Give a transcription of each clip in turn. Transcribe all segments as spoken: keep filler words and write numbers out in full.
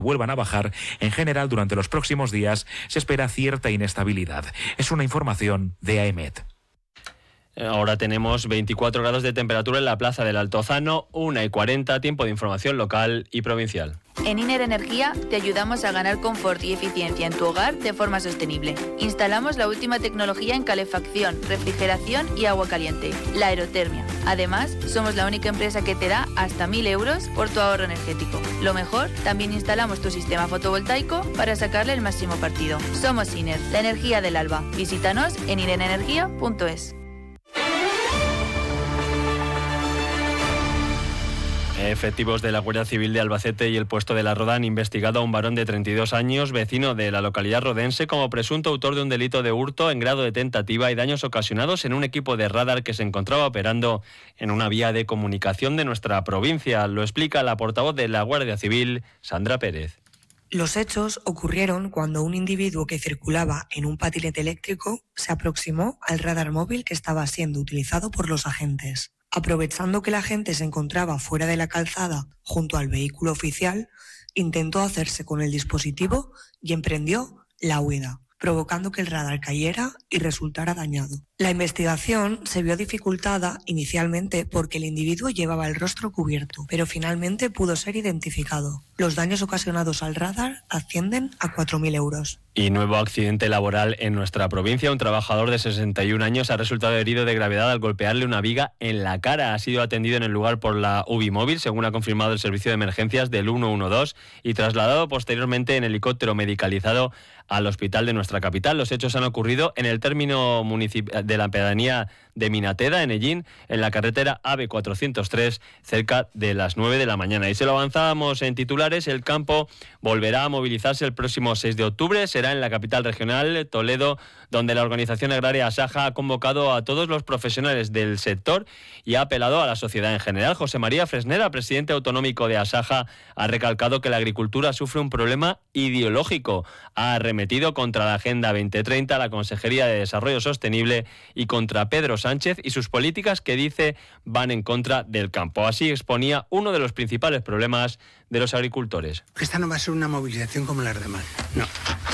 vuelvan a bajar, en general durante los próximos días se espera cierta inestabilidad. Es una información de AEMET. Ahora tenemos veinticuatro grados de temperatura en la Plaza del Altozano, una y cuarenta, tiempo de información local y provincial. En Iner Energía te ayudamos a ganar confort y eficiencia en tu hogar de forma sostenible. Instalamos la última tecnología en calefacción, refrigeración y agua caliente, la aerotermia. Además, somos la única empresa que te da hasta mil euros por tu ahorro energético. Lo mejor, también instalamos tu sistema fotovoltaico para sacarle el máximo partido. Somos Iner, la energía del alba. Visítanos en iner energía punto es. Efectivos de la Guardia Civil de Albacete y el puesto de La Roda han investigado a un varón de treinta y dos años, vecino de la localidad rodense, como presunto autor de un delito de hurto en grado de tentativa y daños ocasionados en un equipo de radar que se encontraba operando en una vía de comunicación de nuestra provincia. Lo explica la portavoz de la Guardia Civil, Sandra Pérez. Los hechos ocurrieron cuando un individuo que circulaba en un patinete eléctrico se aproximó al radar móvil que estaba siendo utilizado por los agentes. Aprovechando que la gente se encontraba fuera de la calzada junto al vehículo oficial, intentó hacerse con el dispositivo y emprendió la huida, provocando que el radar cayera y resultara dañado. La investigación se vio dificultada inicialmente porque el individuo llevaba el rostro cubierto, pero finalmente pudo ser identificado. Los daños ocasionados al radar ascienden a cuatro mil euros. Y nuevo accidente laboral en nuestra provincia. Un trabajador de sesenta y un años ha resultado herido de gravedad al golpearle una viga en la cara. Ha sido atendido en el lugar por la U B I móvil, según ha confirmado el servicio de emergencias del uno uno dos, y trasladado posteriormente en helicóptero medicalizado al hospital de nuestra capital. Los hechos han ocurrido en el término municipal de la pedanía de Minateda, en Ellín, en la carretera A B cuatrocientos tres, cerca de las nueve de la mañana. Y se lo avanzábamos en titulares, el campo volverá a movilizarse el próximo seis de octubre. Será en la capital regional, Toledo, donde la organización agraria Asaja ha convocado a todos los profesionales del sector y ha apelado a la sociedad en general. José María Fresneda, presidente autonómico de Asaja, ha recalcado que la agricultura sufre un problema ideológico. Ha arremetido contra la Agenda veinte treinta, la Consejería de Desarrollo Sostenible y contra Pedro Sánchez y sus políticas que dice van en contra del campo. Así exponía uno de los principales problemas de los agricultores. Esta no va a ser una movilización como las demás, no.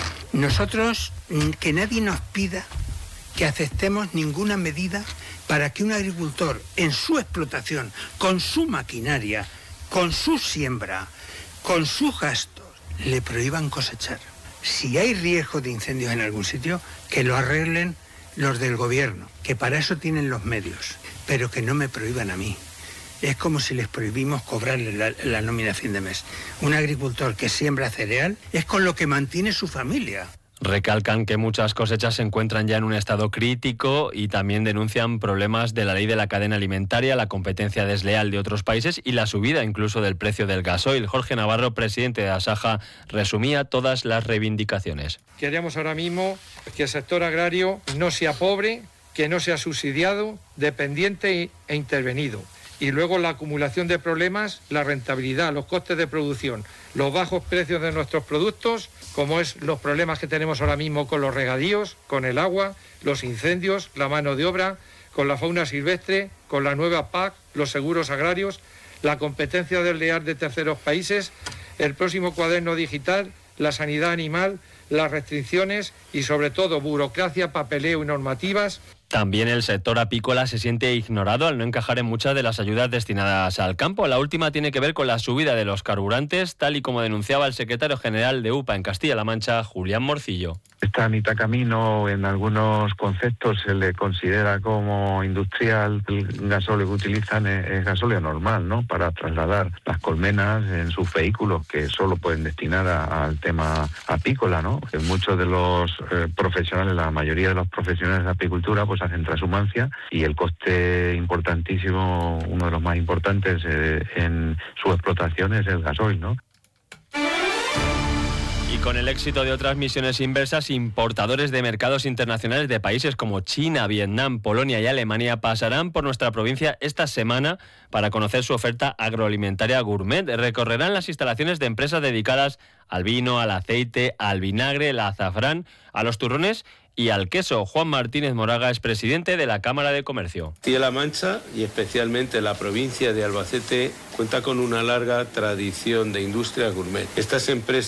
Nosotros, que nadie nos pida que aceptemos ninguna medida para que un agricultor en su explotación, con su maquinaria, con su siembra, con sus gastos, le prohíban cosechar. Si hay riesgo de incendios en algún sitio, que lo arreglen los del gobierno, que para eso tienen los medios, pero que no me prohíban a mí. Es como si les prohibimos cobrarle la, la nómina a fin de mes. Un agricultor que siembra cereal es con lo que mantiene su familia. Recalcan que muchas cosechas se encuentran ya en un estado crítico y también denuncian problemas de la ley de la cadena alimentaria, la competencia desleal de otros países y la subida incluso del precio del gasoil. Jorge Navarro, presidente de Asaja, resumía todas las reivindicaciones. Queremos ahora mismo que el sector agrario no sea pobre, que no sea subsidiado, dependiente e intervenido. Y luego la acumulación de problemas, la rentabilidad, los costes de producción, los bajos precios de nuestros productos, como es los problemas que tenemos ahora mismo con los regadíos, con el agua, los incendios, la mano de obra, con la fauna silvestre, con la nueva P A C, los seguros agrarios, la competencia desleal de terceros países, el próximo cuaderno digital, la sanidad animal, las restricciones y sobre todo burocracia, papeleo y normativas. También el sector apícola se siente ignorado al no encajar en muchas de las ayudas destinadas al campo. La última tiene que ver con la subida de los carburantes, tal y como denunciaba el secretario general de U P A en Castilla-La Mancha, Julián Morcillo. Está a mitad camino, en algunos conceptos se le considera como industrial. El gasóleo que utilizan es, es gasóleo normal, ¿no?, para trasladar las colmenas en sus vehículos, que solo pueden destinar a, al tema apícola, ¿no? Que muchos de los eh, profesionales, la mayoría de los profesionales de apicultura, pues hacen transhumancia y el coste importantísimo, uno de los más importantes eh, en su explotación es el gasoil, ¿no? Y con el éxito de otras misiones inversas, importadores de mercados internacionales de países como China, Vietnam, Polonia y Alemania pasarán por nuestra provincia esta semana para conocer su oferta agroalimentaria gourmet. Recorrerán las instalaciones de empresas dedicadas al vino, al aceite, al vinagre, al azafrán, a los turrones y al queso. Juan Martínez Moraga es presidente de la Cámara de Comercio. Castilla-La Mancha y especialmente la provincia de Albacete cuenta con una larga tradición de industria gourmet. Estas empresas